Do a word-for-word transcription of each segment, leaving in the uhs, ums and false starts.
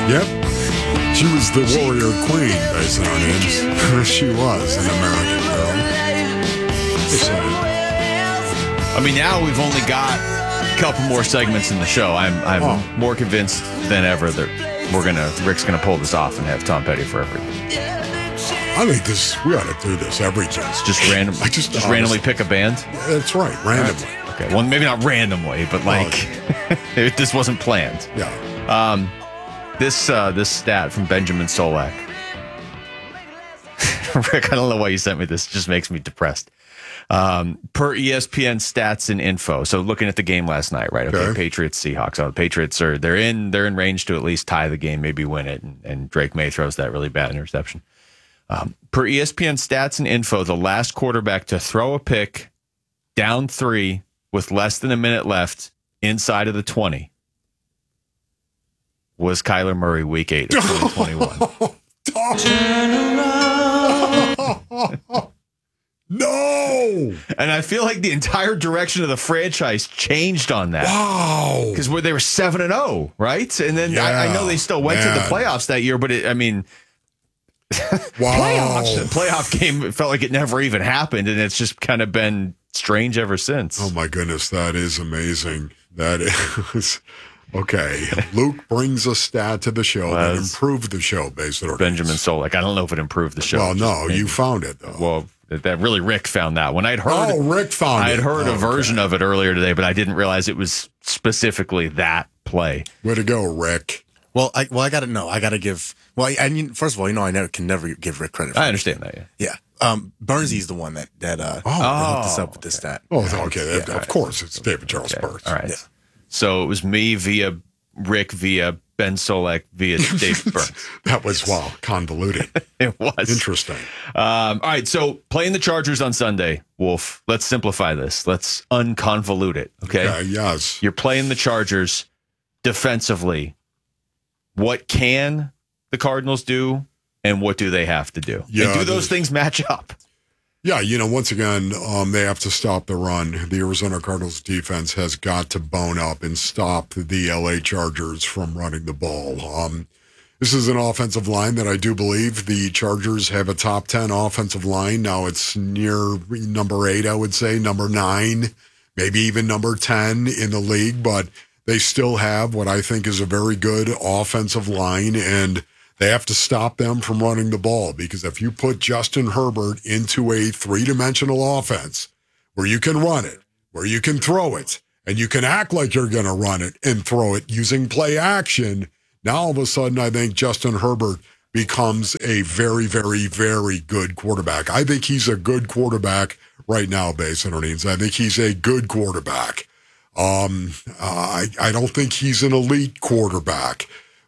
Yep. She was the warrior queen, based on her names. She was an American girl. Just saying. I mean, now we've only got a couple more segments in the show. I'm I'm Oh. more convinced than ever that we're gonna Rick's gonna pull this off and have Tom Petty for everything. I think this, we ought to do this every time. Just random, I just- just randomly pick a band. That's right, randomly. Okay, well, maybe not randomly, but like if this wasn't planned. Yeah. Um, this uh, this stat from Benjamin Solak. Rick, I don't know why you sent me this. It just makes me depressed. Um, per E S P N stats and info. So looking at the game last night, right? Okay, Okay. Patriots, Seahawks. So the Patriots are they're in they're in range to at least tie the game, maybe win it. And, and Drake May throws that really bad interception. Um, per E S P N stats and info, the last quarterback to throw a pick down three with less than a minute left inside of the twenty was Kyler Murray, week eight of twenty twenty-one. No! And I feel like the entire direction of the franchise changed on that. Wow! Because where they were seven and zero, right? And then I, I know they still went man. to the playoffs that year, but it, I mean, Wow! playoffs, the playoff game, it felt like it never even happened, and it's just kind of been strange ever since. Oh my goodness, that is amazing. That is okay. Luke brings a stat to the show that Was improved the show, based on Benjamin Solak. I don't know if it improved the show. Well, no, Maybe. you found it though. Well, that really Rick found that one. I'd heard. Oh, Rick found I had it. heard Oh, a version okay. of it earlier today, but I didn't realize it was specifically that play. Way to go, Rick. Well, I well I got to know. I got to give. Well, I, I mean, first of all, you know, I never can never give Rick credit. For I it. understand that. Yeah. Yeah. Um, Burnsy's the one that that uh Oh. that hooked us up with this stat. Oh, okay. that- Yeah. of course, it's David Charles Okay. Burns. All right. Yeah. So it was me via Rick via Ben Solak via Dave Burns. That was wow, convoluted. It was Interesting. Um, all right. So playing the Chargers on Sunday, Wolf. Let's simplify this. Let's unconvolute it. Okay. Yeah, yes. You're playing the Chargers defensively. What can the Cardinals do, and what do they have to do? Yeah, and do those the- things match up? Yeah, you know, once again, um, they have to stop the run. The Arizona Cardinals defense has got to bone up and stop the L A Chargers from running the ball. Um, this is an offensive line that I do believe the Chargers have a top ten offensive line. Now it's near number eight, I would say, number nine, maybe even number ten in the league, but they still have what I think is a very good offensive line, and they have to stop them from running the ball, because if you put Justin Herbert into a three-dimensional offense where you can run it, where you can throw it, and you can act like you're going to run it and throw it using play action, now all of a sudden I think Justin Herbert becomes a very, very, very good quarterback. I think he's a good quarterback right now, based on earnings. I think he's a good quarterback. Um, uh, I, I don't think he's an elite quarterback,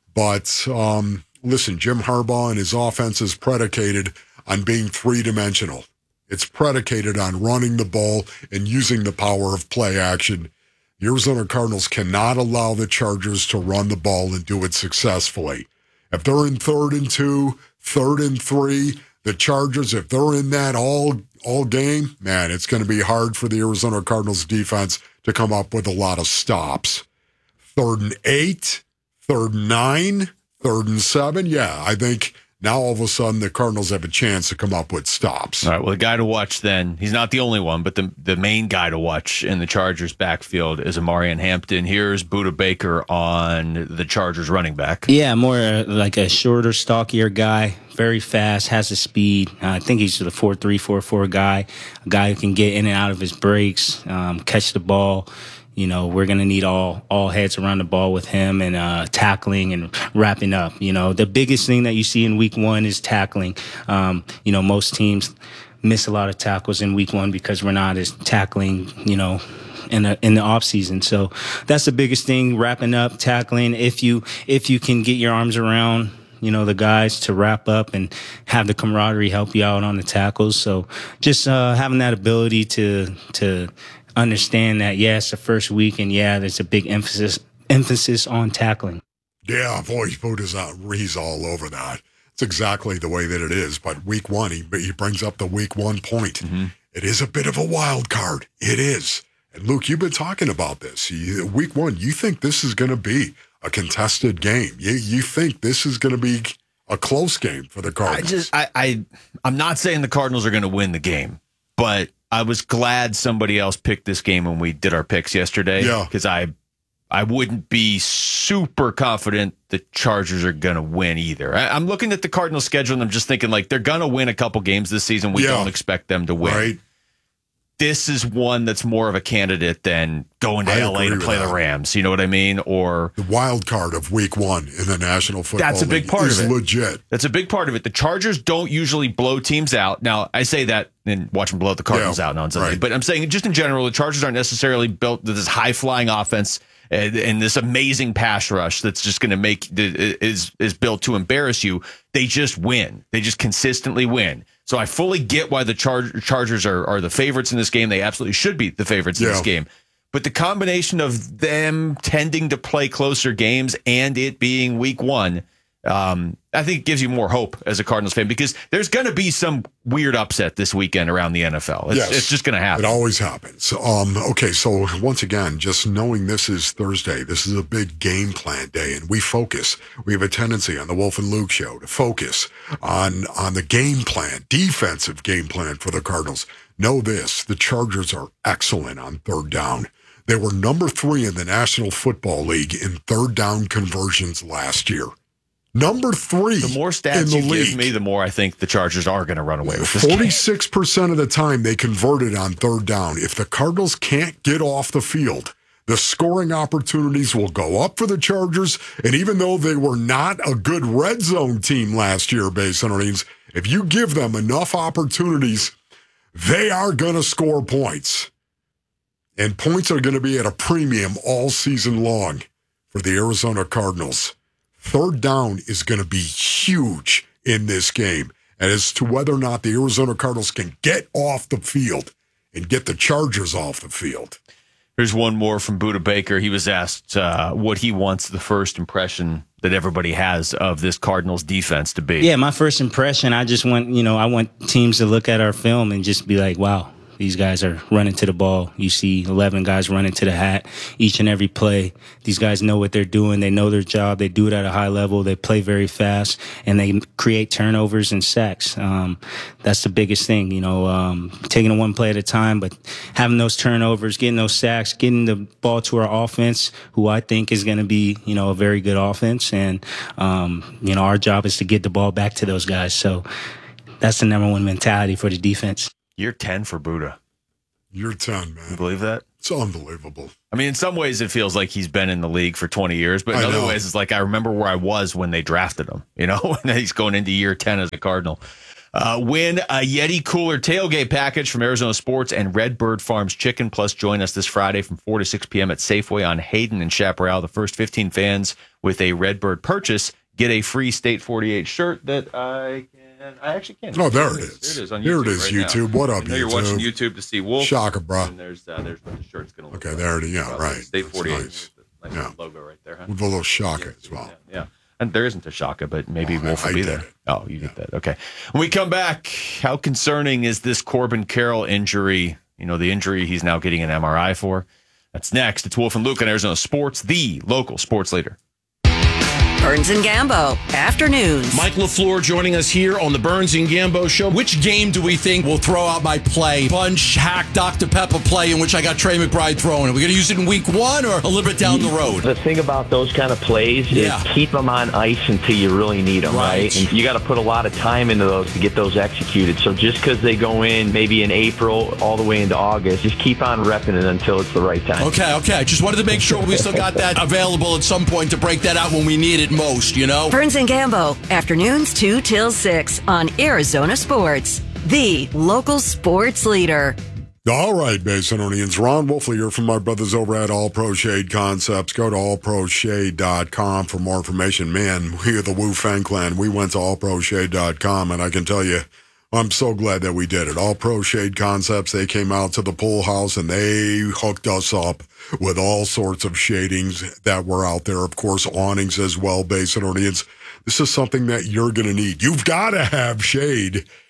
but um, listen, Jim Harbaugh and his offense is predicated on being three-dimensional. It's predicated on running the ball and using the power of play action. The Arizona Cardinals cannot allow the Chargers to run the ball and do it successfully. If they're in third and two, third and three, the Chargers, if they're in that all all game, man, it's going to be hard for the Arizona Cardinals defense to come up with a lot of stops. Third and eight, third and nine, third and seven, yeah, I think now all of a sudden the Cardinals have a chance to come up with stops. All right. Well, the guy to watch then, he's not the only one, but the the main guy to watch in the Chargers backfield is Amarian Hampton. Here's Budda Baker on the Chargers running back. Yeah, more uh, like a shorter, stockier guy, very fast, has the speed. Uh, I think he's the four three, four four guy, a guy who can get in and out of his breaks, um, catch the ball. You know, we're going to need all all heads around the ball with him, and uh, tackling and wrapping up. You know, the biggest thing that you see in week one is tackling. Um, you know, most teams miss a lot of tackles in week one because we're not as tackling, you know, in the in the off season. So that's the biggest thing, wrapping up, tackling. If you if you can get your arms around, you know, the guys to wrap up and have the camaraderie help you out on the tackles. So just uh, having that ability to to understand that, yeah, it's the first week, and yeah, there's a big emphasis emphasis on tackling. Yeah, boy, Buddha's out. He's all over that. It's exactly the way that it is. But week one, he, he brings up the week one point. Mm-hmm. It is a bit of a wild card. It is. And Luke, you've been talking about this. You, week one, you think this is going to be a contested game. You you think this is going to be a close game for the Cardinals? I just, I, I, I'm not saying the Cardinals are going to win the game, but I was glad somebody else picked this game when we did our picks yesterday. Yeah. Because I, I wouldn't be super confident the Chargers are going to win either. I, I'm looking at the Cardinals schedule and I'm just thinking like they're going to win a couple games this season. We Yeah. don't expect them to win. Right. This is one that's more of a candidate than going to I L A agree to with play that. the Rams. You know what I mean? Or The wild card of week one in the National Football That's a big League part is of it. legit. That's a big part of it. The Chargers don't usually blow teams out. Now, I say that and watch them blow the Cardinals Yeah, out on Sunday. right. But I'm saying just in general, the Chargers aren't necessarily built to this high-flying offense and, and this amazing pass rush that's just going to make is is built to embarrass you. They just win. They just consistently win. So I fully get why the Char- Chargers are, are the favorites in this game. They absolutely should be the favorites in Yeah. this game. But the combination of them tending to play closer games and it being week one, um, I think it gives you more hope as a Cardinals fan because there's going to be some weird upset this weekend around the N F L. It's, Yes. it's just going to happen. It always happens. Um, okay, so once again, just knowing this is Thursday, this is a big game plan day, and we focus. We have a tendency on the Wolf and Luke show to focus on on the game plan, defensive game plan for the Cardinals. Know this, the Chargers are excellent on third down. They were number three in the National Football League in third down conversions last year. Number three The more in stats the you league. give me, the more I think the Chargers are going to run away with this game. forty-six percent of the time they converted on third down. If the Cardinals can't get off the field, the scoring opportunities will go up for the Chargers. And even though they were not a good red zone team last year, based on earnings, if you give them enough opportunities, they are going to score points. And points are going to be at a premium all season long for the Arizona Cardinals. Third down is going to be huge in this game. And as to whether or not the Arizona Cardinals can get off the field and get the Chargers off the field. Here's one more from Buda Baker. He was asked uh, what he wants the first impression that everybody has of this Cardinals defense to be. Yeah, my first impression, I just want, you know, I want teams to look at our film and just be like, wow, these guys are running to the ball. You see eleven guys running to the hat each and every play. These guys know what they're doing. They know their job. They do it at a high level. They play very fast, and they create turnovers and sacks. Um, that's the biggest thing, you know, um, taking it one play at a time, but having those turnovers, getting those sacks, getting the ball to our offense, who I think is going to be, you know, a very good offense. And, um, you know, our job is to get the ball back to those guys. So that's the number one mentality for the defense. Year ten for Buda. You're ten, You man. believe that? It's unbelievable. I mean, in some ways, it feels like he's been in the league for twenty years, but in I other know. ways, it's like I remember where I was when they drafted him, you know, and he's going into year ten as a Cardinal. Uh, win a Yeti Cooler tailgate package from Arizona Sports and Redbird Farms Chicken. Plus, join us this Friday from four to six p.m. at Safeway on Hayden and Chaparral. The first fifteen fans with a Redbird purchase get a free State forty-eight shirt that I can. I actually can. Oh, there it is. There it is on YouTube. Here it is, right now. YouTube. What up, I know you're YouTube? watching YouTube to see Wolf. Shocker, bro. And there's, uh, there's what the shirt's going to look Okay, like. there it is. Yeah, Well, right. State That's forty-eight. nice. Nice Yeah. logo right there, huh? With a little Shaka as well. Yeah, yeah. And there isn't a Shaka, but maybe Oh, Wolf I will be did there. it. Oh, you did that. Okay. When we come back, how concerning is this Corbin Carroll injury? You know, the injury he's now getting an M R I for. That's next. It's Wolf and Luke on Arizona Sports, the local sports leader. Burns and Gambo, afternoons. Mike LaFleur joining us here on the Burns and Gambo Show. Which game do we think will throw out my play? Bunch, hack, Doctor Pepper play in which I got Trey McBride throwing. Are we going to use it in week one or a little bit down the road? The thing about those kind of plays Yeah. is keep them on ice until you really need them, Right. right? And you got to put a lot of time into those to get those executed. So just because they go in maybe in April all the way into August, just keep on repping it until it's the right time. Okay, okay. Just wanted to make sure we still got that available at some point to break that out when we need it most, you know? Burns and Gambo, afternoons two till six on Arizona Sports, the local sports leader. All right, Basinonians. Ron Wolfley here from my brothers over at All Pro Shade Concepts. Go to all pro shade dot com for more information. Man, we are the Wu Fang Clan. We went to all pro shade dot com, and I can tell you, I'm so glad that we did it. All Pro Shade Concepts, they came out to the pool house, and they hooked us up with all sorts of shadings that were out there. Of course, awnings as well, Basinonians. This is something that you're going to need. You've got to have shade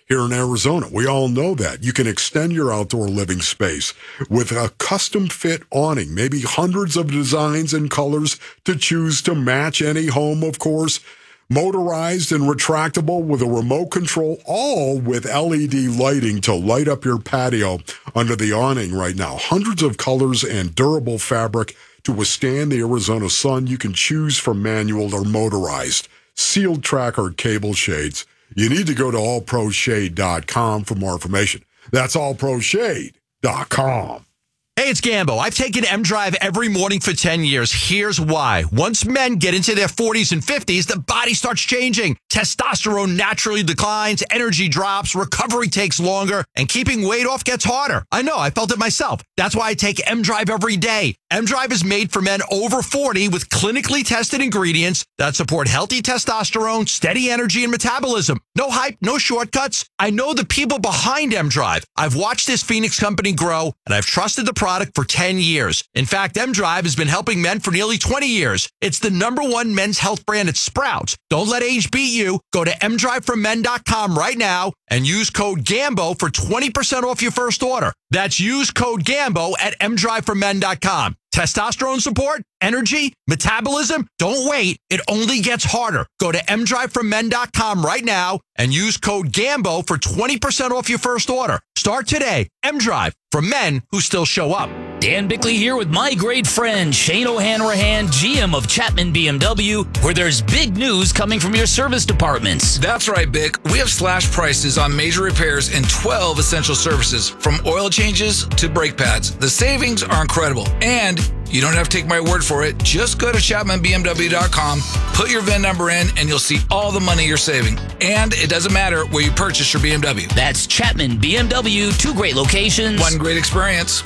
here in Arizona. We all know that. You can extend your outdoor living space with a custom fit awning, maybe hundreds of designs and colors to choose to match any home, of course. Motorized and retractable with a remote control, all with L E D lighting to light up your patio under the awning right now. Hundreds of colors and durable fabric to withstand the Arizona sun. You can choose from manual or motorized, sealed tracker cable shades. You need to go to all pro shade dot com for more information. That's all pro shade dot com. Hey, it's Gambo. I've taken M-Drive every morning for ten years. Here's why. Once men get into their forties and fifties, the body starts changing. Testosterone naturally declines, energy drops, recovery takes longer, and keeping weight off gets harder. I know, I felt it myself. That's why I take M-Drive every day. M-Drive is made for men over forty with clinically tested ingredients that support healthy testosterone, steady energy, and metabolism. No hype, no shortcuts. I know the people behind M-Drive. I've watched this Phoenix company grow, and I've trusted the product for ten years. In fact, M-Drive has been helping men for nearly twenty years. It's the number one men's health brand at Sprouts. Don't let age beat you. Go to M drive for men dot com right now and use code GAMBO for twenty percent off your first order. That's use code GAMBO at M drive for men dot com. Testosterone support, energy, metabolism, don't wait. It only gets harder. Go to M drive for men dot com right now and use code GAMBO for twenty percent off your first order. Start today. M-Drive, for men who still show up. Dan Bickley here with my great friend Shane O'Hanrahan, G M of Chapman B M W, where there's big news coming from your service departments. That's right, Bick. We have slash prices on major repairs and twelve essential services, from oil changes to brake pads. The savings are incredible, and you don't have to take my word for it. Just go to Chapman B M W dot com, put your V I N number in, and you'll see all the money you're saving. And it doesn't matter where you purchase your B M W. That's Chapman B M W, two great locations. One great experience.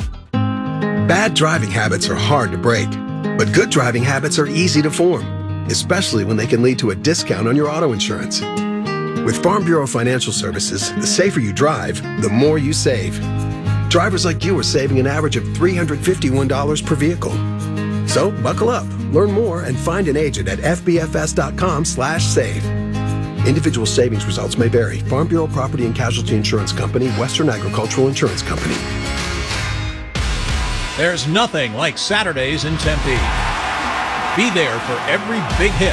Bad driving habits are hard to break, but good driving habits are easy to form, especially when they can lead to a discount on your auto insurance. With Farm Bureau Financial Services, the safer you drive, the more you save. Drivers like you are saving an average of three hundred fifty-one dollars per vehicle. So buckle up, learn more, and find an agent at F B F S dot com slash save. Individual savings results may vary. Farm Bureau Property and Casualty Insurance Company, Western Agricultural Insurance Company. There's nothing like Saturdays in Tempe. Be there for every big hit,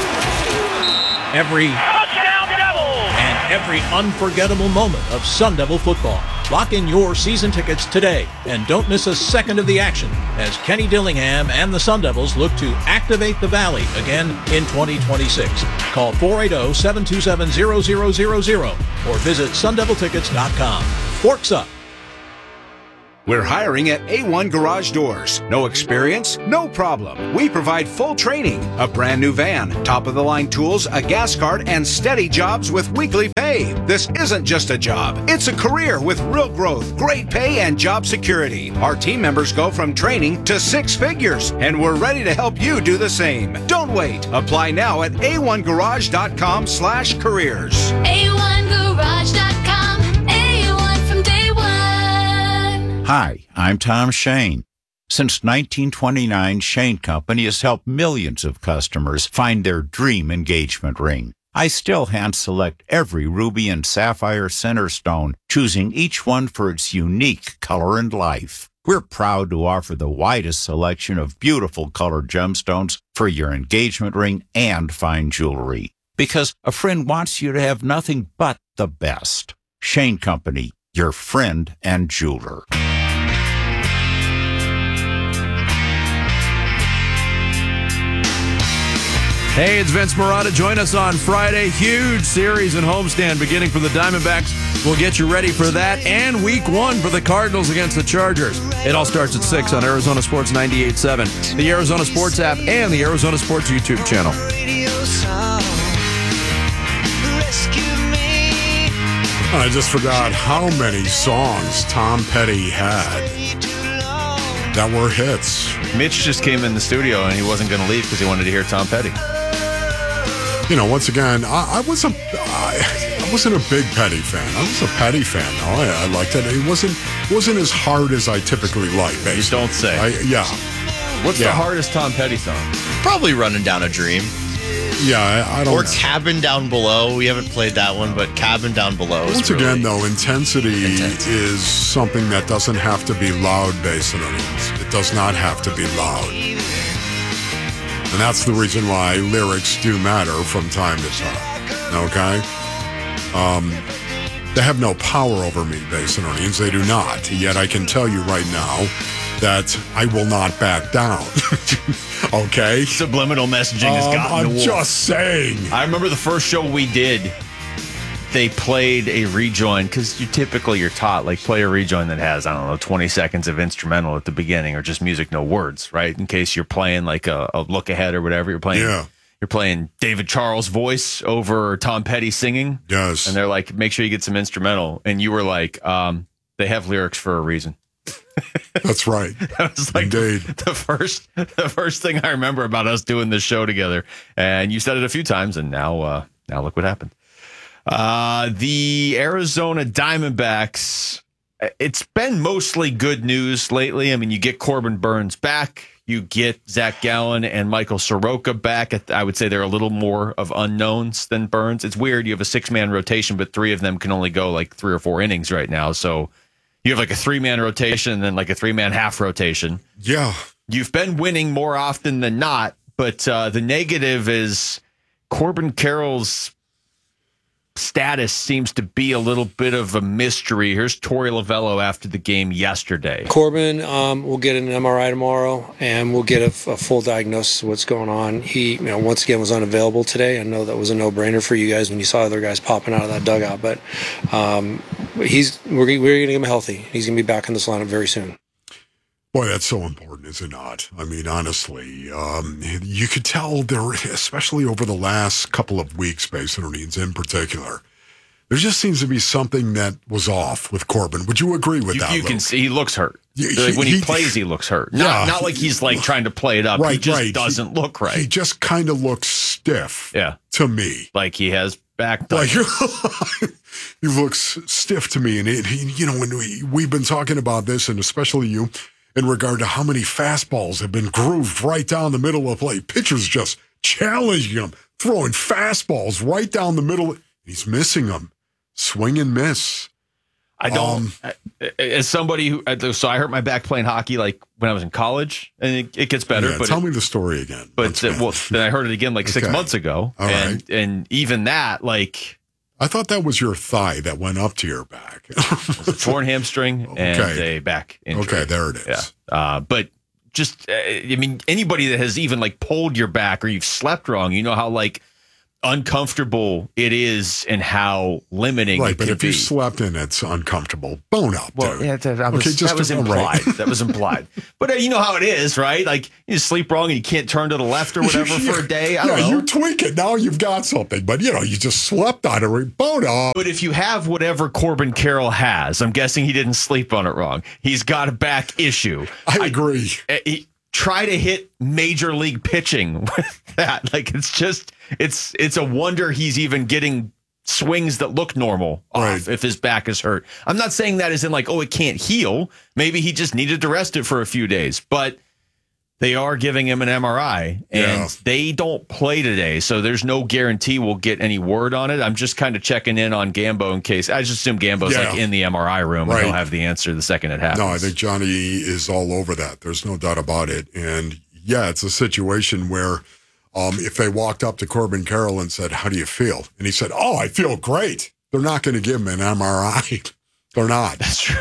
every touchdown Devils, and every unforgettable moment of Sun Devil football. Lock in your season tickets today and don't miss a second of the action as Kenny Dillingham and the Sun Devils look to activate the Valley again in twenty twenty-six. Call four eight zero, seven two seven, zero zero zero zero or visit sun devil tickets dot com. Forks up. We're hiring at A one Garage Doors. No experience? No problem. We provide full training, a brand new van, top-of-the-line tools, a gas card, and steady jobs with weekly pay. This isn't just a job. It's a career with real growth, great pay, and job security. Our team members go from training to six figures, and we're ready to help you do the same. Don't wait. Apply now at A one garage dot com slash careers. A one garage dot com. Hi, I'm Tom Shane. Since nineteen twenty-nine, Shane Company has helped millions of customers find their dream engagement ring. I still hand-select every ruby and sapphire center stone, choosing each one for its unique color and life. We're proud to offer the widest selection of beautiful colored gemstones for your engagement ring and fine jewelry, because a friend wants you to have nothing but the best. Shane Company, your friend and jeweler. Hey, it's Vince Marotta. Join us on Friday. Huge series in homestand beginning for the Diamondbacks. We'll get you ready for that and week one for the Cardinals against the Chargers. It all starts at six on Arizona Sports ninety-eight point seven, the Arizona Sports app, and the Arizona Sports YouTube channel. I just forgot how many songs Tom Petty had that were hits. Mitch just came in the studio and he wasn't going to leave because he wanted to hear Tom Petty. You know, once again, I, I was a, I, I wasn't a big Petty fan. I was a Petty fan, though. I, I liked it. It wasn't wasn't as hard as I typically like. Basically. You don't say. I, yeah. What's yeah. the hardest Tom Petty song? Probably "Running Down a Dream." Yeah, I, I don't Or know. Cabin Down Below. We haven't played that one, but Cabin Down Below is Once really again, though, intensity intense. is something that doesn't have to be loud, Basin Onions. It does not have to be loud. And that's the reason why lyrics do matter from time to time. Okay? Um, they have no power over me, Basin Onions. They do not. Yet I can tell you right now that I will not back down. Okay? Subliminal messaging has Um, gotten I'm to war. just saying. I remember the first show we did, they played a rejoin, because you typically you're taught, like, play a rejoin that has, I don't know, twenty seconds of instrumental at the beginning, or just music, no words, right? In case you're playing like a, a look ahead or whatever. You're playing Yeah. You're playing David Charles' voice over Tom Petty singing. Yes. And they're like, make sure you get some instrumental. And you were like, um, they have lyrics for a reason. That's right. That was like Indeed. the first the first thing I remember about us doing this show together. And you said it a few times, and now uh, now look what happened. Uh, the Arizona Diamondbacks, it's been mostly good news lately. I mean, you get Corbin Burns back. You get Zach Gallen and Michael Soroka back. I would say they're a little more of unknowns than Burns. It's weird. You have a six-man rotation, but three of them can only go like three or four innings right now. So you have like a three-man rotation and then like a three-man half rotation. Yeah. You've been winning more often than not, but uh, the negative is Corbin Carroll's status seems to be a little bit of a mystery. Here's Torey Lovello after the game yesterday. Corbin um, will get an M R I tomorrow, and we'll get a, a full diagnosis of what's going on. He, you know, once again was unavailable today. I know that was a no-brainer for you guys when you saw other guys popping out of that dugout, but um, he's we're, we're going to get him healthy. He's going to be back in this lineup very soon. Boy, that's so important, is it not? I mean, honestly, um, you could tell there, especially over the last couple of weeks, Basin Onions in particular, there just seems to be something that was off with Corbin. Would you agree with You, that? you can Luke? see he looks hurt. Yeah, like when he, he- plays, he looks hurt. Yeah. Not, not like he's like trying to play it up. Right, he just right. doesn't He- look right. He just kind of looks stiff. Yeah. To me. Like he has back. Like he looks stiff to me, and it, he, you know, when we we've been talking about this, and especially you, in regard to how many fastballs have been grooved right down the middle of play. Pitchers just challenging him, throwing fastballs right down the middle. He's missing them. Swing and miss. I don't. Um, as somebody who, so I hurt my back playing hockey, like when I was in college, and it, it gets better. Yeah, but tell it, me the story again. But uh, well, then I heard it again like six Okay. months ago, All and right. and even that, like I thought that was your thigh that went up to your back. a torn hamstring and Okay. a back injury. Okay, there it is. Yeah, uh, but just uh, I mean, anybody that has even like pulled your back or you've slept wrong, you know how like uncomfortable it is and how limiting Right, it but can if be. you slept in, it's uncomfortable. Bone up, Well, dude. yeah, that, that was, Okay, just- that was all implied. right. That was implied. But uh, you know how it is, right? Like you sleep wrong and you can't turn to the left or whatever for a day. I don't yeah, know. you tweak it. Now you've got something. But, you know, you just slept on it. Bone up. But if you have whatever Corbin Carroll has, I'm guessing he didn't sleep on it wrong. He's got a back issue. I agree. I, he, try to hit major league pitching with that. Like it's just it's it's a wonder he's even getting swings that look normal off Right. if his back is hurt. I'm not saying that as in like, oh, it can't heal. Maybe he just needed to rest it for a few days. But they are giving him an M R I, and Yeah. they don't play today, so there's no guarantee we'll get any word on it. I'm just kind of checking in on Gambo in case. I just assume Gambo's Yeah. like in the M R I room Right. and he'll have the answer the second it happens. No, I think Johnny is all over that. There's no doubt about it. And yeah, it's a situation where um, if they walked up to Corbin Carroll and said, "How do you feel?" and he said, "Oh, I feel great," they're not going to give him an M R I. They're not. That's true.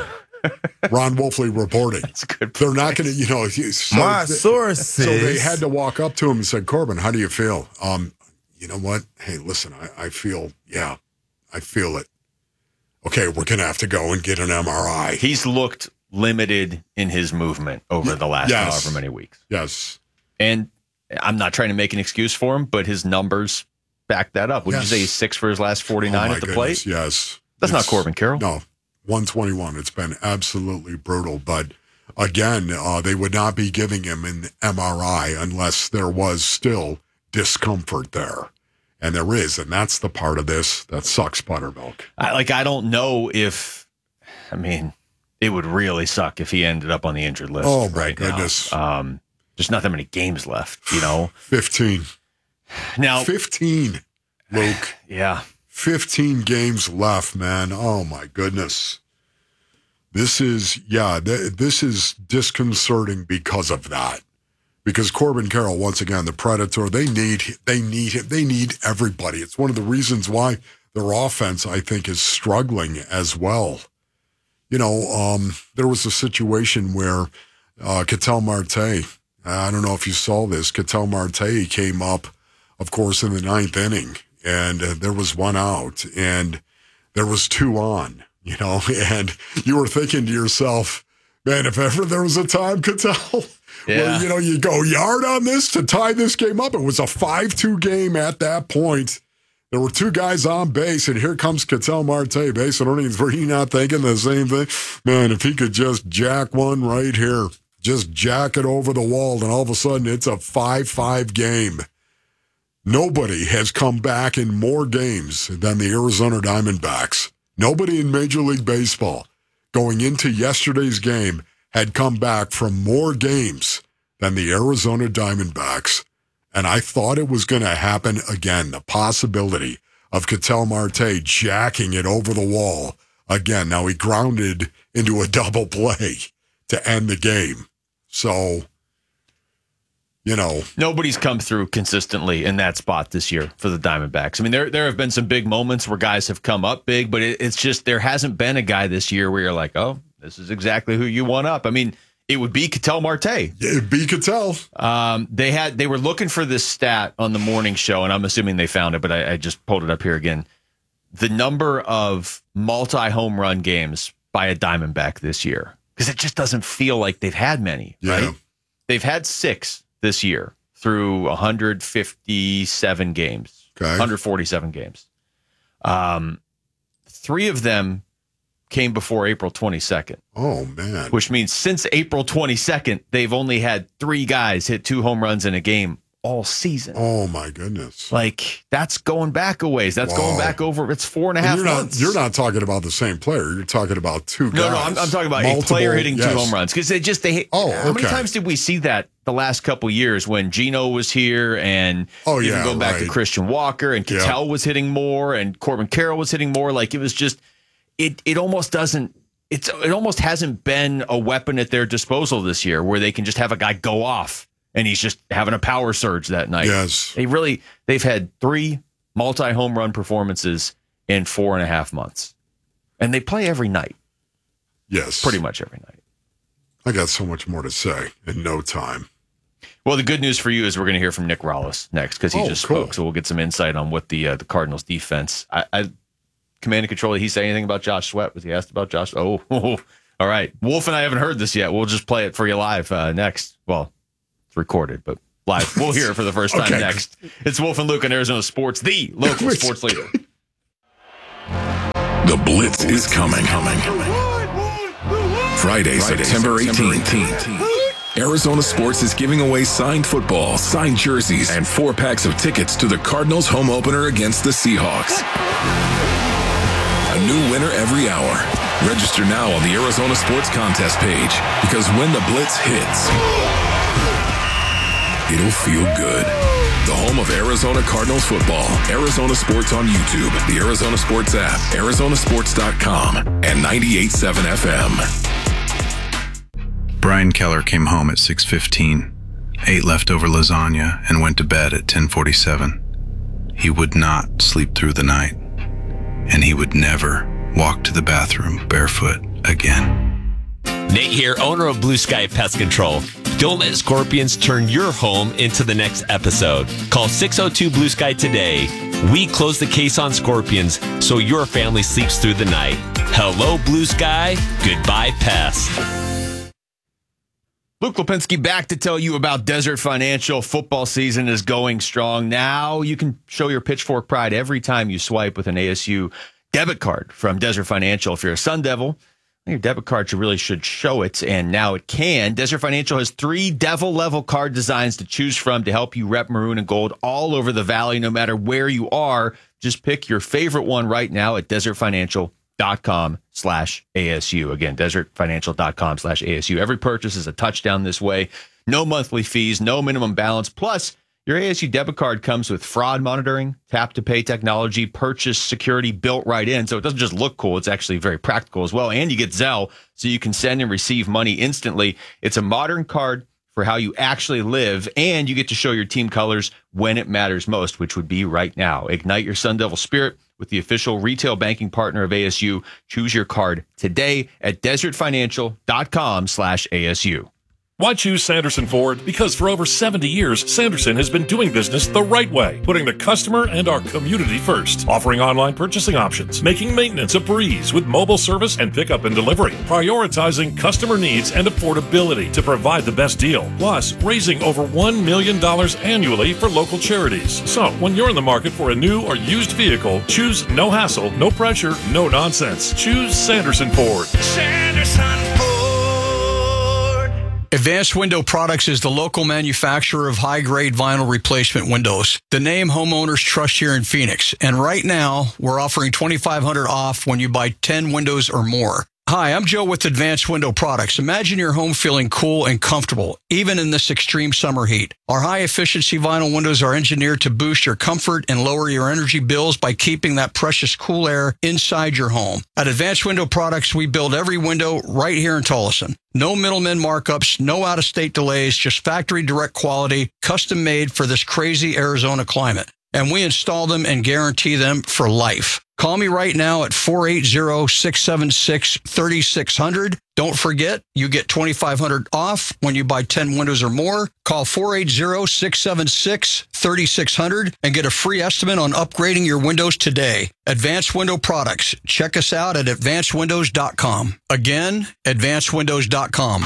Ron Wolfley reporting. That's good. They're not going to, you know. So My th- sources. So they had to walk up to him and said, "Corbin, how do you feel?" Um, you know what? Hey, listen, I, I feel, yeah, I feel it. Okay, we're going to have to go and get an M R I. He's looked limited in his movement over the last Yes. however many weeks. Yes. And I'm not trying to make an excuse for him, but his numbers back that up. Would Yes. you say he's six for his last Oh, forty-nine my at the goodness, plate? Yes. That's not It's- Corbin Carroll. No, one twenty-one. It's been absolutely brutal. But again, uh, they would not be giving him an M R I unless there was still discomfort there. And there is. And that's the part of this that sucks, Buttermilk. I, like, I don't know if, I mean, it would really suck if he ended up on the injured list Oh, my right goodness. now. Um, there's not that many games left, you know? fifteen. Now, fifteen, Luke. Yeah. fifteen games left, man. Oh, my goodness. This is, yeah, th- this is disconcerting because of that. Because Corbin Carroll, once again, the Predator, they need, they need him. They need everybody. It's one of the reasons why their offense, I think, is struggling as well. You know, um, there was a situation where uh, Ketel Marte, I don't know if you saw this, Ketel Marte came up, of course, in the ninth inning, and uh, there was one out, and there was two on, you know, and you were thinking to yourself, man, if ever there was a time, Ketel, Yeah. where, you know, you go yard on this to tie this game up. It was a five two game at that point. There were two guys on base, and here comes Ketel Marte, base on earnings. Were you not thinking the same thing? Man, if he could just jack one right here, just jack it over the wall, and all of a sudden it's a five five game. Nobody has come back in more games than the Arizona Diamondbacks. Nobody in Major League Baseball going into yesterday's game had come back from more games than the Arizona Diamondbacks. And I thought it was going to happen again. The possibility of Ketel Marte jacking it over the wall again. Now he grounded into a double play to end the game. So, you know. Nobody's come through consistently in that spot this year for the Diamondbacks. I mean, there there have been some big moments where guys have come up big, but it, it's just there hasn't been a guy this year where you're like, oh, this is exactly who you want up. I mean, it would be Ketel Marte. It'd be Ketel. Um, they had they were looking for this stat on the morning show, and I'm assuming they found it, but I, I just pulled it up here again. The number of multi-home run games by a Diamondback this year, because it just doesn't feel like they've had many, Yeah. right? They've had six this year through one hundred fifty-seven games, Okay. one hundred forty-seven games. Um, three of them came before April twenty-second. Oh, man. Which means since April twenty-second, they've only had three guys hit two home runs in a game all season. Oh, my goodness. Like, that's going back a ways. That's Wow. going back over, it's four and a half And you're months. not, you're not talking about the same player. You're talking about two guys. No, no, I'm, I'm talking about Multiple- a player hitting yes. two home runs. Because they just, they hit. Oh, How many okay. times did we see that the last couple years when Gino was here and Oh, even yeah, go back to right. Christian Walker and Yeah. Ketel was hitting more and Corbin Carroll was hitting more? Like, it was just, it it almost doesn't, it's it almost hasn't been a weapon at their disposal this year where they can just have a guy go off and he's just having a power surge that night. Yes. They really, they've had three multi-home run performances in four and a half months. And they play every night. Yes. Pretty much every night. I got so much more to say in no time. Well, the good news for you is we're going to hear from Nick Rallis next because he Oh, just cool. spoke. So we'll get some insight on what the uh, the Cardinals defense. I, I command and control. Did he say anything about Josh Sweat? Was he asked about Josh? Oh, all right. Wolf and I haven't heard this yet. We'll just play it for you live uh, next. Well, it's recorded, but live. We'll hear it for the first time Okay. next. It's Wolf and Luke on Arizona Sports, the local sports leader. The Blitz is coming. coming. Friday, September eighteenth. Arizona Sports is giving away signed football, signed jerseys, and four packs of tickets to the Cardinals home opener against the Seahawks. A new winner every hour. Register now on the Arizona Sports contest page, because when the Blitz hits, it'll feel good. The home of Arizona Cardinals football. Arizona Sports on YouTube, the Arizona Sports app, Arizona Sports dot com, and ninety-eight point seven F M. Brian Keller came home at six fifteen, ate leftover lasagna, and went to bed at ten forty-seven. He would not sleep through the night, and he would never walk to the bathroom barefoot again. Nate here, owner of Blue Sky Pest Control. Don't let scorpions turn your home into the next episode. Call six oh two Blue Sky today. We close the case on scorpions so your family sleeps through the night. Hello, Blue Sky. Goodbye, pest. Luke Lipinski back to tell you about Desert Financial. Football season is going strong. Now you can show your Pitchfork pride every time you swipe with an A S U debit card from Desert Financial. If you're a Sun Devil, your debit card should really should show it, and now it can. Desert Financial has three Devil-level card designs to choose from to help you rep maroon and gold all over the valley, no matter where you are. Just pick your favorite one right now at desert financial dot com slash A S U. Again, desert financial dot com slash A S U. Every purchase is a touchdown this way. No monthly fees, no minimum balance. Plus, Your A S U debit card comes with fraud monitoring, tap-to-pay technology, purchase security built right in, so it doesn't just look cool, it's actually very practical as well. And you get Zelle, so you can send and receive money instantly. It's a modern card for how you actually live, and you get to show your team colors when it matters most, which would be right now. Ignite your Sun Devil spirit with the official retail banking partner of A S U. Choose your card today at desertfinancial.com slash ASU. Why choose Sanderson Ford? Because for over seventy years, Sanderson has been doing business the right way, putting the customer and our community first, offering online purchasing options, making maintenance a breeze with mobile service and pickup and delivery, prioritizing customer needs and affordability to provide the best deal, plus raising over one million dollars annually for local charities. So, when you're in the market for a new or used vehicle, choose no hassle, no pressure, no nonsense. Choose Sanderson Ford. Sanderson Ford. Advanced Window Products is the local manufacturer of high-grade vinyl replacement windows. The name homeowners trust here in Phoenix. And right now, we're offering twenty-five hundred dollars off when you buy ten windows or more. Hi, I'm Joe with Advanced Window Products. Imagine your home feeling cool and comfortable, even in this extreme summer heat. Our high-efficiency vinyl windows are engineered to boost your comfort and lower your energy bills by keeping that precious cool air inside your home. At Advanced Window Products, we build every window right here in Tolleson. No middlemen markups, no out-of-state delays, just factory direct quality, custom made for this crazy Arizona climate. And we install them and guarantee them for life. Call me right now at four eight zero, six seven six, three six zero zero. Don't forget, you get twenty-five hundred dollars off when you buy ten windows or more. Call four eight zero, six seven six, three six zero zero and get a free estimate on upgrading your windows today. Advanced Window Products. Check us out at advanced windows dot com. Again, advanced windows dot com.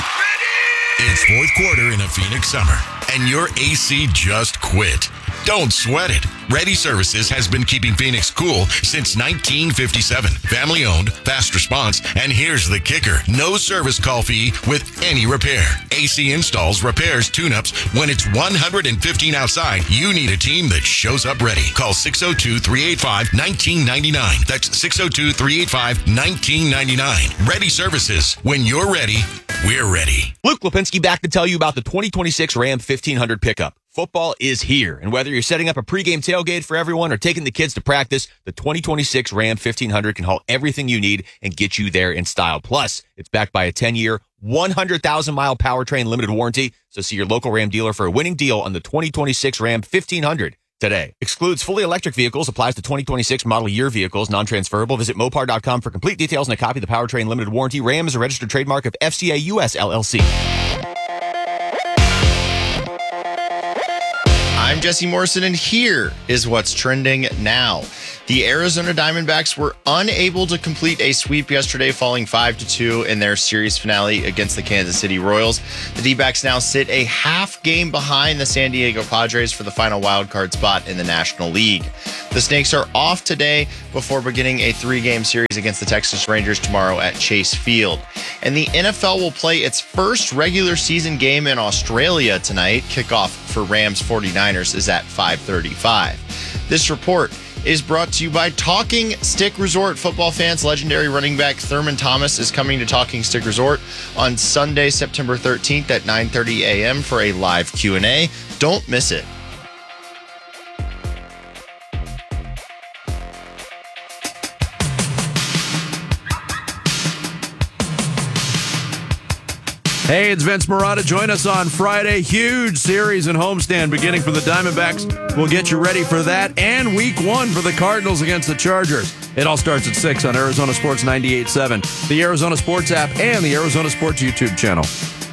It's fourth quarter in a Phoenix summer, and your A C just quit. Don't sweat it. Ready Services has been keeping Phoenix cool since nineteen fifty-seven. Family owned, fast response, and here's the kicker. No service call fee with any repair. A C installs, repairs, tune-ups. When it's one hundred fifteen outside, you need a team that shows up ready. Call six oh two, three eight five, one nine nine nine. That's six oh two, three eight five, one nine nine nine. Ready Services. When you're ready, we're ready. Luke Lipinski back to tell you about the twenty twenty-six Ram fifteen hundred pickup. Football is here, and whether you're setting up a pregame tailgate for everyone or taking the kids to practice, the twenty twenty-six Ram fifteen hundred can haul everything you need and get you there in style. Plus, it's backed by a ten-year, one hundred thousand mile powertrain limited warranty, so see your local Ram dealer for a winning deal on the twenty twenty-six Ram fifteen hundred today. Excludes fully electric vehicles, applies to twenty twenty-six model year vehicles, non-transferable. Visit Mopar dot com for complete details and a copy of the powertrain limited warranty. Ram is a registered trademark of F C A U S L L C. I'm Jesse Morrison, and here is what's trending now. The Arizona Diamondbacks were unable to complete a sweep yesterday, falling five to two in their series finale against the Kansas City Royals. The D-backs now sit a half game behind the San Diego Padres for the final wildcard spot in the National League. The Snakes are off today before beginning a three-game series against the Texas Rangers tomorrow at Chase Field. And the N F L will play its first regular season game in Australia tonight. Kickoff for Rams forty-niners is at five thirty-five. This report is brought to you by Talking Stick Resort. Football fans, legendary running back Thurman Thomas is coming to Talking Stick Resort on Sunday, September thirteenth at nine thirty a.m. for a live Q and A. Don't miss it. Hey, it's Vince Marotta. Join us on Friday. Huge series in homestand beginning for the Diamondbacks. We'll get you ready for that and week one for the Cardinals against the Chargers. It all starts at six on Arizona Sports ninety-eight point seven, the Arizona Sports app, and the Arizona Sports YouTube channel.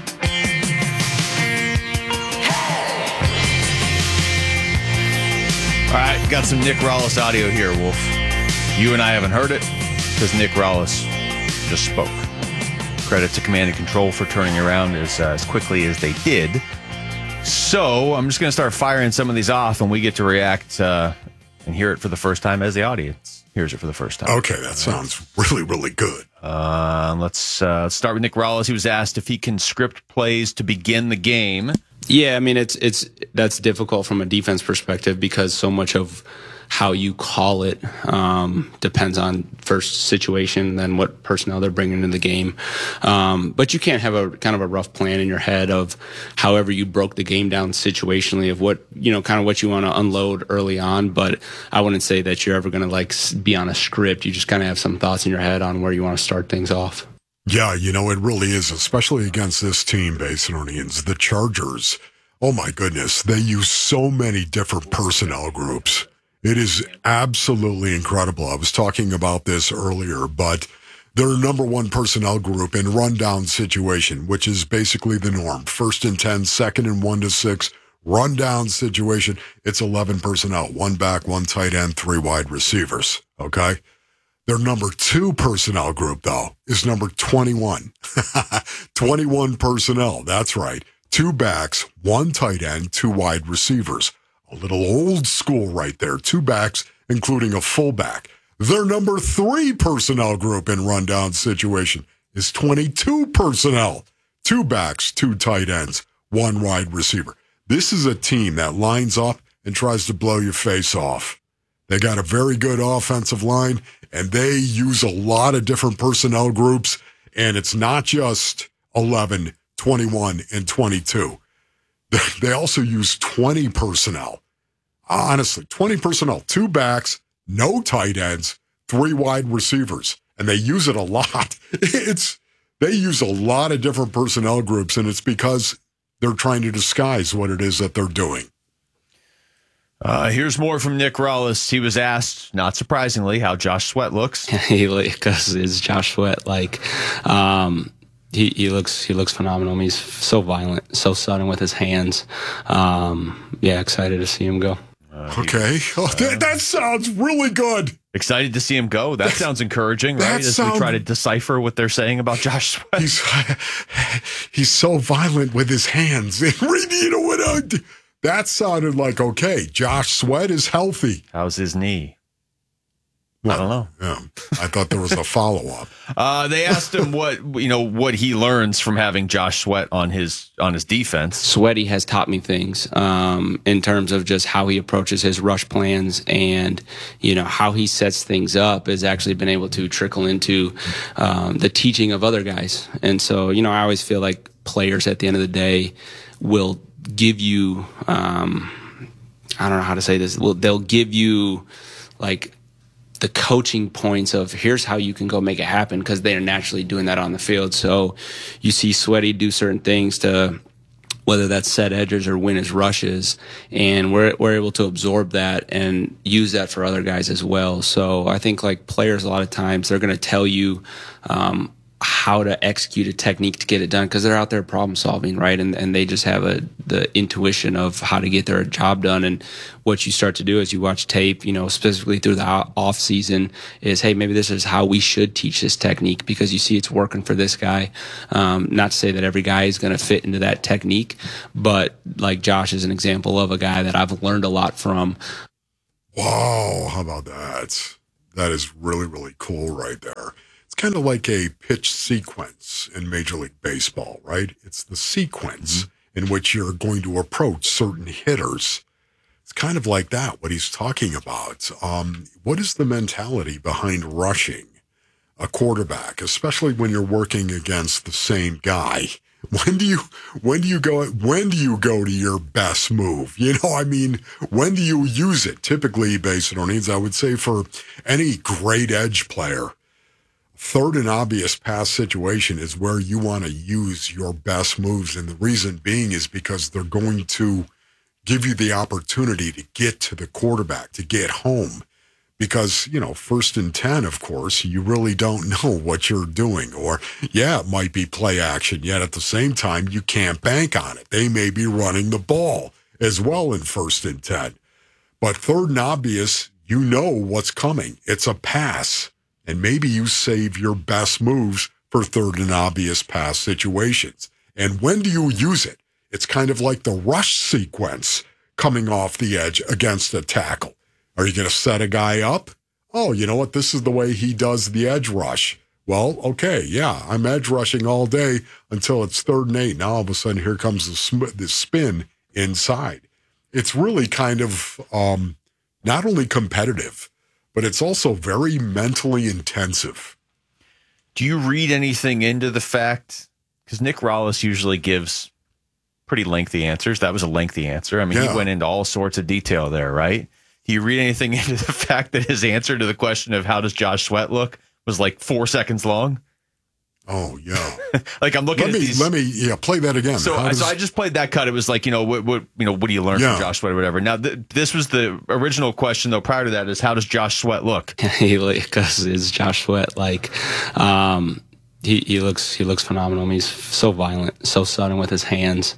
All right, got some Nick Rallis audio here, Wolf. You and I haven't heard it because Nick Rallis just spoke. Credit to Command and Control for turning around as, uh, as quickly as they did. So I'm just going to start firing some of these off, and we get to react uh, and hear it for the first time as the audience hears it for the first time. Okay, that sounds really, really good. Uh, let's uh, start with Nick Rallis. He was asked if he can script plays to begin the game. Yeah, I mean, it's it's that's difficult from a defense perspective because so much of how you call it um, depends on first situation, then what personnel they're bringing into the game. Um, but you can't have a kind of a rough plan in your head of however you broke the game down situationally of what, you know, kind of what you want to unload early on. But I wouldn't say that you're ever going to like be on a script. You just kind of have some thoughts in your head on where you want to start things off. Yeah, you know, it really is, especially against this team, Basinonians, the Chargers. Oh my goodness, they use so many different personnel groups. It is absolutely incredible. I was talking about this earlier, but their number one personnel group in rundown situation, which is basically the norm. First and ten, second and one to six, rundown situation. It's eleven personnel, one back, one tight end, three wide receivers. Okay. Their number two personnel group, though, is number twenty-one. twenty-one personnel. That's right. Two backs, one tight end, two wide receivers. A little old school right there. Two backs, including a fullback. Their number three personnel group in rundown situation is twenty-two personnel. Two backs, two tight ends, one wide receiver. This is a team that lines up and tries to blow your face off. They got a very good offensive line, and they use a lot of different personnel groups, and it's not just eleven, twenty-one, and twenty-two. They also use twenty personnel. Honestly, twenty personnel, two backs, no tight ends, three wide receivers, and they use it a lot. It's they use a lot of different personnel groups, and it's because they're trying to disguise what it is that they're doing. Uh, here's more from Nick Rallis. He was asked, not surprisingly, how Josh Sweat looks. Because it's Josh Sweat. Like, um, he, he looks he looks phenomenal. I mean, he's so violent, so sudden with his hands. Um, yeah, excited to see him go. Uh, okay. Oh, that, that sounds really good. Excited to see him go. That sounds encouraging, right? As sound, we try to decipher what they're saying about Josh Sweat. He's, he's so violent with his hands. You know what? I, that sounded like, okay, Josh Sweat is healthy. How's his knee? I don't know. Yeah, I thought there was a follow-up. uh, they asked him what you know what he learns from having Josh Sweat on his on his defense. Sweaty has taught me things um, in terms of just how he approaches his rush plans, and you know how he sets things up has actually been able to trickle into um, the teaching of other guys. And so you know I always feel like players at the end of the day will give you um, I don't know how to say this. Well, they'll give you like the coaching points of here's how you can go make it happen because they're naturally doing that on the field. So you see Sweaty do certain things to whether that's set edges or win his rushes, and we're we're able to absorb that and use that for other guys as well. So I think like players a lot of times they're going to tell you um, how to execute a technique to get it done because they're out there problem solving, right? And and they just have a the intuition of how to get their job done. And what you start to do as you watch tape, you know, specifically through the off season, is hey, maybe this is how we should teach this technique because you see it's working for this guy. Um, not to say that every guy is going to fit into that technique, but like Josh is an example of a guy that I've learned a lot from. Wow, how about that? That is really, really cool right there. Kind of like a pitch sequence in Major League Baseball, right? It's the sequence mm-hmm. in which you're going to approach certain hitters. It's kind of like that, what he's talking about. Um, what is the mentality behind rushing a quarterback, especially when you're working against the same guy? When do you when do you go when do you go to your best move? You know, I mean, when do you use it? Typically, based on needs, I would say for any great edge player, third and obvious pass situation is where you want to use your best moves. And the reason being is because they're going to give you the opportunity to get to the quarterback, to get home. Because, you know, first and ten, of course, you really don't know what you're doing. Or, yeah, it might be play action, yet at the same time, you can't bank on it. They may be running the ball as well in first and ten. But third and obvious, you know what's coming. It's a pass. And maybe you save your best moves for third and obvious pass situations. And when do you use it? It's kind of like the rush sequence coming off the edge against a tackle. Are you going to set a guy up? Oh, you know what? This is the way he does the edge rush. Well, okay, yeah, I'm edge rushing all day until it's third and eight. Now all of a sudden here comes the, sm- the spin inside. It's really kind of um, not only competitive, but it's also very mentally intensive. Do you read anything into the fact, because Nick Rallis usually gives pretty lengthy answers. That was a lengthy answer. I mean, Yeah. he went into all sorts of detail there, right? Do you read anything into the fact that his answer to the question of how does Josh Sweat look was like four seconds long? Oh, yeah. Like I'm looking let at me, these. Let me, yeah, play that again. So, How does- so I just played that cut. It was like, you know, what, what you know, what do you learn Yeah. from Josh Sweat or whatever? Now, th- this was the original question, though, prior to that is how does Josh Sweat look? he because it's Josh Sweat. Like, um, he he looks he looks phenomenal. I mean, he's so violent, so sudden with his hands.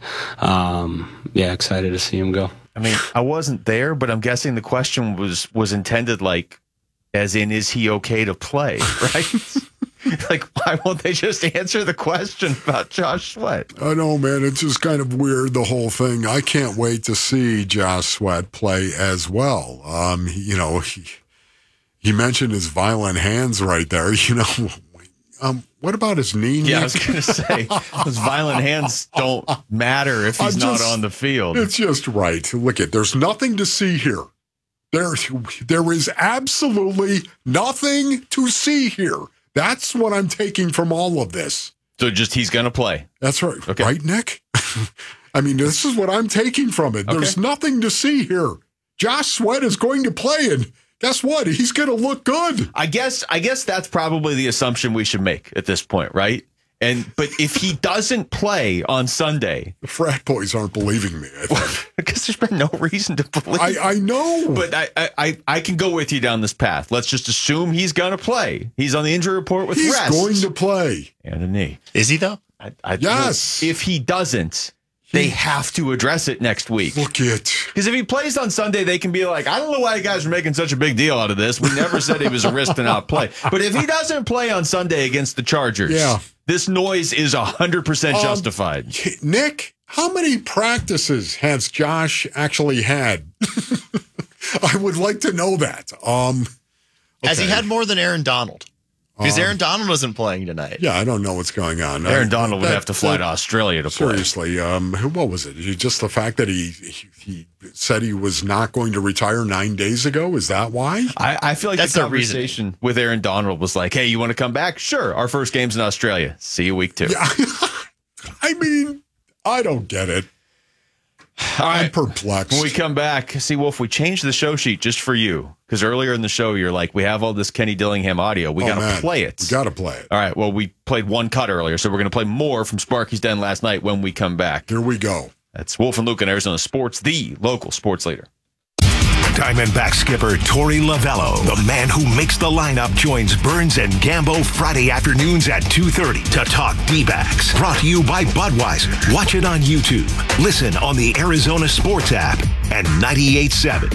Um, yeah, excited to see him go. I mean, I wasn't there, but I'm guessing the question was was intended like, as in, is he okay to play, right? Like, why won't they just answer the question about Josh Sweat? I know, man. It's just kind of weird, the whole thing. I can't wait to see Josh Sweat play as well. Um, he- you know, he, he mentioned his violent hands right there. You know, um, what about his knee? Yeah, I Nick? was going to say, those violent hands don't matter if he's I'm not just- on the field. It's just right. Look at, there's nothing to see here. There, there is absolutely nothing to see here. That's what I'm taking from all of this. So just he's going to play. That's right. Okay. Right, Nick? I mean, this is what I'm taking from it. There's Okay. nothing to see here. Josh Sweat is going to play, and guess what? He's going to look good. I guess I guess that's probably the assumption we should make at this point, right? And but if he doesn't play on Sunday, the frat boys aren't believing me. I think. because there's been no reason to believe. I, I know, but I, I I I can go with you down this path. Let's just assume he's going to play. He's on the injury report with he's rest going to play. and a knee. Is he though? I, I, Yes. If he doesn't, they have to address it next week. Look it. Because if he plays on Sunday, they can be like, I don't know why you guys are making such a big deal out of this. We never said it was a risk to not play. But if he doesn't play on Sunday against the Chargers, Yeah. this noise is one hundred percent Um, justified. Nick, how many practices has Josh actually had? I would like to know that. Um, Has he okay. had more than Aaron Donald? Because Um, Aaron Donald isn't playing tonight. Yeah, I don't know what's going on. Aaron I- Donald would that- have to fly that- to Australia to play. Seriously, um, who- what was it? Just the fact that he, he he said he was not going to retire nine days ago? Is that why? I, I feel like That's the the reason. conversation with Aaron Donald was like, hey, you want to come back? Sure. Our first game's in Australia. See you week two. Yeah. I mean, I don't get it. All I'm right. perplexed. When we come back, see, Wolf, we changed the show sheet just for you. Because earlier in the show, you're like, we have all this Kenny Dillingham audio. We Oh, got to man. play it. We got to play it. All right. Well, we played one cut earlier, so we're going to play more from Sparky's Den last night when we come back. Here we go. That's Wolf and Luke in Arizona Sports, the local sports leader. Diamondback skipper Torey Lavello, the man who makes the lineup, joins Burns and Gambo Friday afternoons at two thirty to talk D-backs. Brought to you by Budweiser. Watch it on YouTube. Listen on the Arizona Sports app and ninety-eight point seven.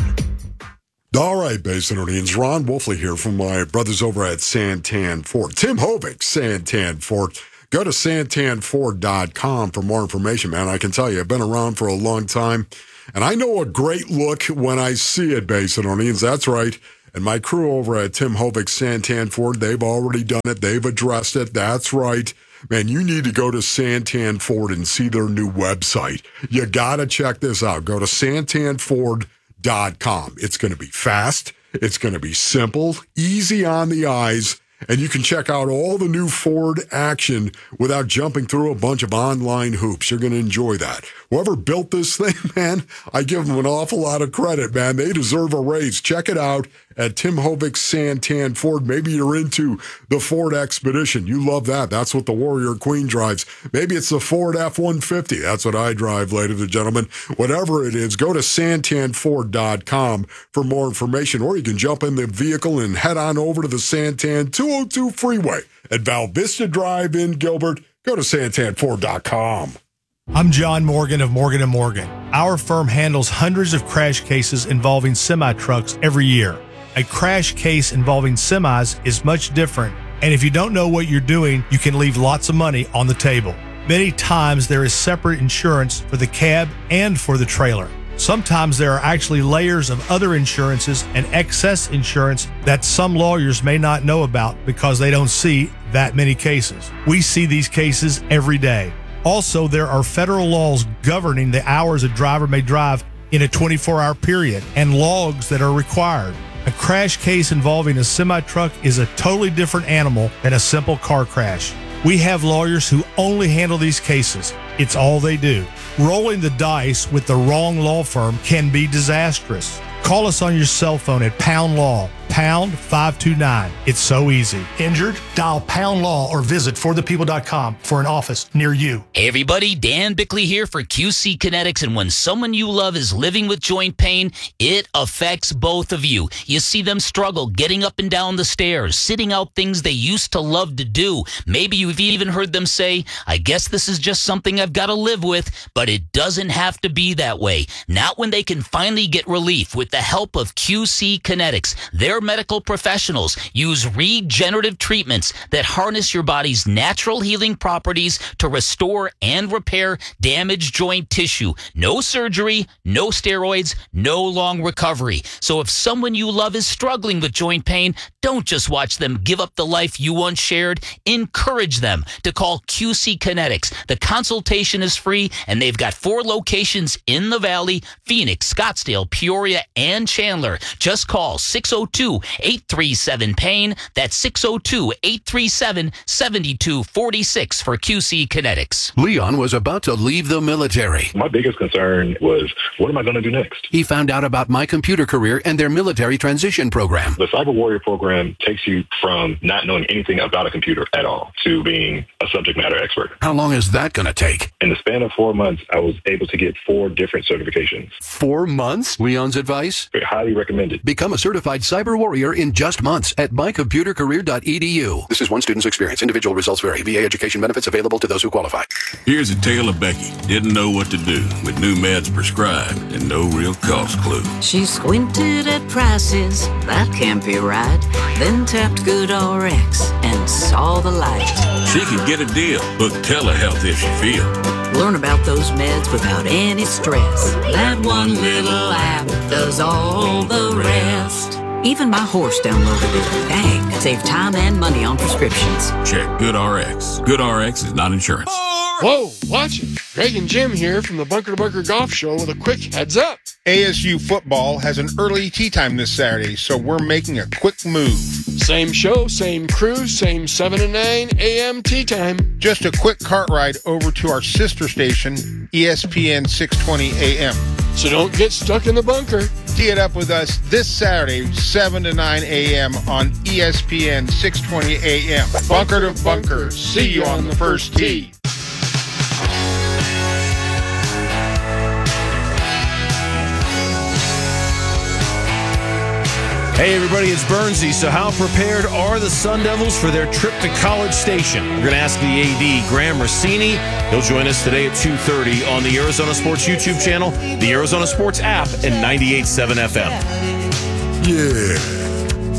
All right, Basin Indians. Ron Wolfley here from my brothers over at Santan Ford. Tim Hovick, Santan Ford. Go to santan ford dot com for more information, man. I can tell you, I've been around for a long time, and I know a great look when I see it, Basin Indians. That's right. And my crew over at Tim Hovick, Santan Ford, they've already done it. They've addressed it. That's right. Man, you need to go to Santan Ford and see their new website. You got to check this out. Go to santan ford dot com. It's going to be fast. It's going to be simple, easy on the eyes, and you can check out all the new Ford action without jumping through a bunch of online hoops. You're going to enjoy that. Whoever built this thing, man, I give them an awful lot of credit, man. They deserve a raise. Check it out at Tim Hovick Santan Ford. Maybe you're into the Ford Expedition. You love that. That's what the Warrior Queen drives. Maybe it's the Ford F one fifty. That's what I drive, ladies and gentlemen. Whatever it is, go to santan ford dot com for more information, or you can jump in the vehicle and head on over to the Santan two oh two freeway at Val Vista Drive in Gilbert. Go to santan ford dot com. I'm John Morgan of Morgan and Morgan. Our firm handles hundreds of crash cases involving semi-trucks every year. A crash case involving semis is much different, and if you don't know what you're doing, you can leave lots of money on the table. Many times there is separate insurance for the cab and for the trailer. Sometimes there are actually layers of other insurances and excess insurance that some lawyers may not know about because they don't see that many cases. We see these cases every day. Also, there are federal laws governing the hours a driver may drive in a twenty-four hour period and logs that are required. A crash case involving a semi-truck is a totally different animal than a simple car crash. We have lawyers who only handle these cases. It's all they do. Rolling the dice with the wrong law firm can be disastrous. Call us on your cell phone at Pound Law, pound five two nine. It's so easy. Injured? Dial Pound Law or visit for the people dot com for an office near you. Hey everybody, Dan Bickley here for Q C Kinetics, and when someone you love is living with joint pain, it affects both of you. You see them struggle getting up and down the stairs, sitting out things they used to love to do. Maybe you've even heard them say, I guess this is just something I've got to live with, but it doesn't have to be that way. Not when they can finally get relief with the help of Q C Kinetics. Their medical professionals use regenerative treatments that harness your body's natural healing properties to restore and repair damaged joint tissue. No surgery, no steroids, no long recovery. So if someone you love is struggling with joint pain, don't just watch them give up the life you once shared. Encourage them to call Q C Kinetics. The consultation is free, and they've got four locations in the Valley: Phoenix, Scottsdale, Peoria, and Chandler. Just call six oh two, eight three seven, pain. That's six oh two, eight three seven, seven two four six for Q C Kinetics. Leon was about to leave the military. My biggest concern was, what am I going to do next? He found out about My Computer Career and their military transition program. The Cyber Warrior program takes you from not knowing anything about a computer at all to being a subject matter expert. How long is that going to take? In the span of four months, I was able to get four different certifications. Four months? Leon's advice? Highly recommended. Become a certified cyber warrior in just months at my computer career dot e d u. This is one student's experience. Individual results vary. V A education benefits available to those who qualify. Here's a tale of Becky. Didn't know what to do with new meds prescribed and no real cost clue. She squinted at prices, that can't be right. Then tapped GoodRx and saw the light. She could get a deal. Book telehealth if she feel. Learn about those meds without any stress. That one little app does all the rest. Even my horse downloaded it. Dang, save time and money on prescriptions. Check GoodRx. GoodRx is not insurance. Whoa, watch it. Greg and Jim here from the Bunker to Bunker Golf Show with a quick heads up. A S U football has an early tee time this Saturday, so we're making a quick move. Same show, same crew, same seven to nine a.m. tee time. Just a quick cart ride over to our sister station, E S P N six twenty A M. So don't get stuck in the bunker. Tee it up with us this Saturday, seven to nine a.m. on E S P N six twenty A M. Bunker to Bunker. See you on the first tee. Hey everybody, it's Bernsey. So how prepared are the Sun Devils for their trip to College Station? We're going to ask the A D, Graham Rossini. He'll join us today at two thirty on the Arizona Sports YouTube channel, the Arizona Sports app, and ninety-eight point seven F M. Yeah.